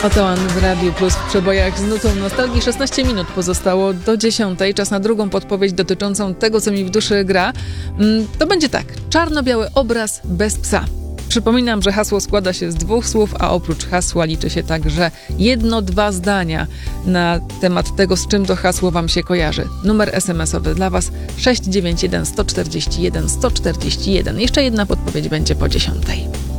Oto w Radiu Plus w przebojach z nutą nostalgii. 16 minut pozostało do 10. Czas na drugą podpowiedź dotyczącą tego, co mi w duszy gra. To będzie tak. Czarno-biały obraz bez psa. Przypominam, że hasło składa się z 2 słów, a oprócz hasła liczy się także 1-2 zdania na temat tego, z czym to hasło wam się kojarzy. Numer SMS-owy dla was 691 141 141. Jeszcze jedna podpowiedź będzie po 10.